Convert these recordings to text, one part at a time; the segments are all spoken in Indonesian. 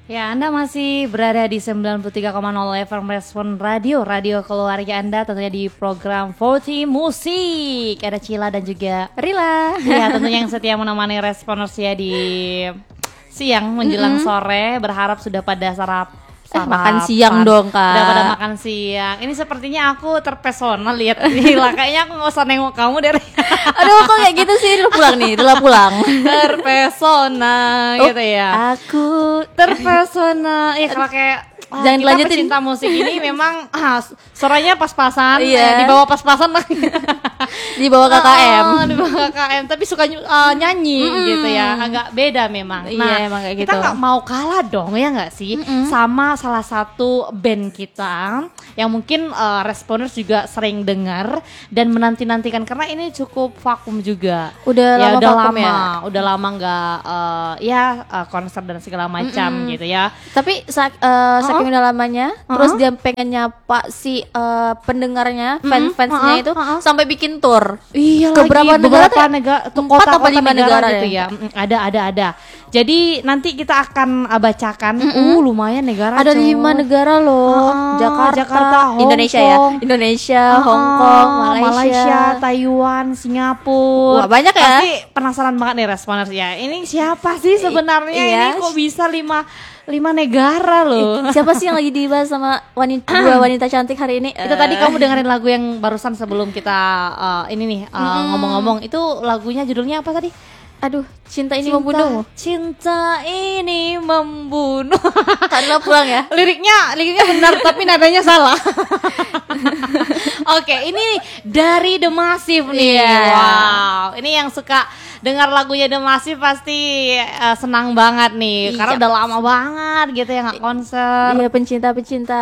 Ya, Anda masih berada di 93,0 FM Respon Radio, radio keluarga Anda tentunya di program 40 Musik. Ada Cila dan juga Rila. Ya, tentunya yang setia menemani Responers ya di siang menjelang sore. Berharap sudah pada makan siang dong Kak. Udah pada makan siang. Ini sepertinya aku terpesona lihat Rila. Kayaknya aku gak usah nengok kamu dari. Aduh kok kayak gitu sih, Rila pulang. Terpesona gitu ya. Aku terpesona. Ya kalau kayak jangan kita dilanjutin. pecinta musik ini memang suaranya pas-pasan, Iya. di bawah pas-pasan lah. di bawah KKM. Di bawah KKM, tapi suka nyanyi gitu ya, agak beda memang. Iya, emang kayak kita gitu. nggak mau kalah dong ya nggak sih, sama salah satu band kita yang mungkin Responers juga sering dengar dan menanti-nantikan karena ini cukup vakum juga. Udah Ya, lama udah vakum lama, ya. udah lama nggak konser dan segala macam gitu ya. Tapi saking udah lamanya, terus dia pengen nyapa si pendengarnya, fans-fansnya itu sampai bikin tour. Iya, ke berapa negara tuh? tuh 4 apa 5 negara gitu ya. Ada. Jadi nanti kita akan bacakan lumayan negara. Ada 5 negara loh. Jakarta, Hong Indonesia Kong. ya. Indonesia, Hong Kong, Malaysia, Taiwan, Singapura. Wah, banyak ya. Pasti penasaran banget nih Responers ya. Ini siapa sih sebenarnya? Iya. Ini kok bisa 5 negara loh. Siapa sih yang lagi dibahas sama dua wanita cantik hari ini? Itu tadi kamu dengerin lagu yang barusan sebelum kita ini nih ngomong-ngomong. Itu lagunya judulnya apa tadi? Aduh, cinta ini membunuhmu. Cinta ini membunuh. Adalah pulang ya. Liriknya benar tapi nadanya salah. Oke, ini dari The Massive nih. Iya. Wow, ini yang suka dengar lagunya The Massive pasti senang banget nih. Iya. Karena udah lama banget gitu ya nggak konser. Iya, pencinta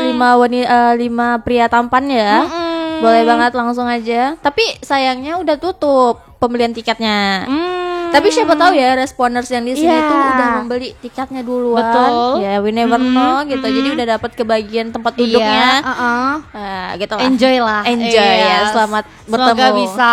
5 pria tampan ya. Boleh banget langsung aja. Tapi sayangnya udah tutup pembelian tiketnya. Tapi siapa tahu ya Responers yang di sini tuh udah membeli tiketnya duluan. Betul. Ya, we never know gitu. Jadi udah dapat kebagian tempat duduknya. Nah, gitu lah. Enjoy lah. Enjoy ya. Selamat bertemu. Semoga bisa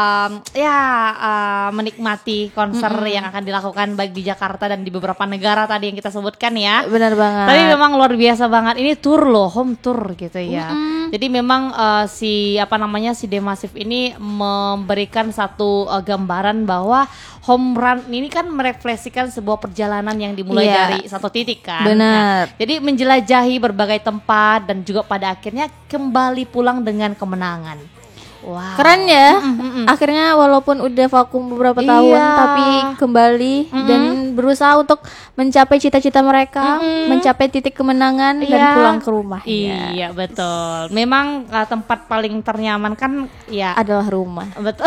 menikmati konser yang akan dilakukan baik di Jakarta dan di beberapa negara tadi yang kita sebutkan ya. Benar banget. Tapi memang luar biasa banget. Ini tour loh, home tour gitu ya. Jadi memang si The Massive ini memberikan satu gambaran bahwa home run ini kan merefleksikan sebuah perjalanan yang dimulai dari satu titik kan. Benar. Nah, jadi menjelajahi berbagai tempat dan juga pada akhirnya kembali pulang dengan kemenangan. Wow. Keren ya. Akhirnya walaupun udah vakum beberapa tahun tapi kembali dan berusaha untuk mencapai cita-cita mereka, mencapai titik kemenangan dan pulang ke rumah. Iya, betul. Memang tempat paling ternyaman kan ya adalah rumah. Betul.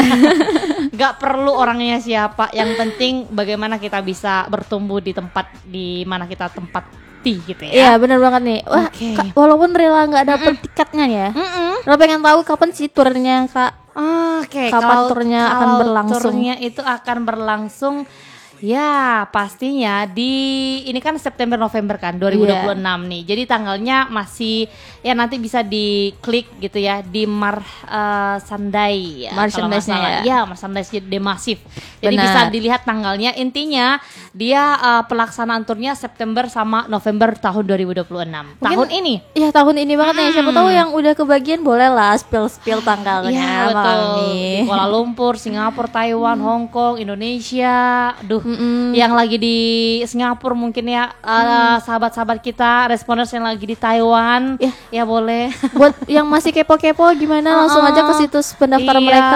Gak perlu orangnya siapa, yang penting bagaimana kita bisa bertumbuh di tempat di mana kita gitu ya. Iya, benar banget nih. Wah, walaupun Rila nggak dapet tiketnya ya. Rila pengen tahu kapan sih turnya, Kak? Kapan turnya akan berlangsung? Turnya itu akan berlangsung ya pastinya ini kan September November kan 2026 nih. Jadi tanggalnya masih ya nanti bisa diklik gitu ya di Merchandise ya. Merchandise-nya ya. Ya, Merchandise The Massive. Jadi Benar. bisa dilihat tanggalnya. Intinya dia pelaksanaan turnya September sama November tahun 2026. Tahun ini. Iya, tahun ini banget nih. Siapa tahu yang udah kebagian boleh lah spill tanggalnya. Iya, betul. Di Kuala Lumpur, Singapura, Taiwan, Hong Kong, Indonesia. Yang lagi di Singapura mungkin ya sahabat-sahabat kita Responers yang lagi di Taiwan ya boleh. Buat yang masih kepo-kepo gimana langsung aja ke situs pendaftaran mereka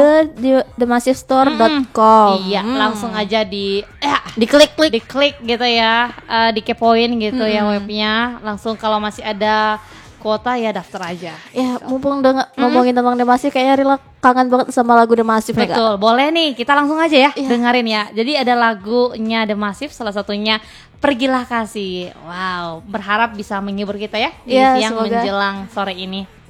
themassivestore.com. Iya, langsung aja diklik gitu ya, dikepoin gitu ya webnya. Langsung kalau masih ada kuota ya daftar aja. Ya, mumpung ngomongin tentang The Massive, kayaknya Rila kangen banget sama lagu The Massive. Betul, boleh nih kita langsung aja ya dengerin ya. Jadi ada lagunya The Massive, salah satunya Pergilah Kasih. Wow, berharap bisa menghibur kita ya di siang menjelang sore ini.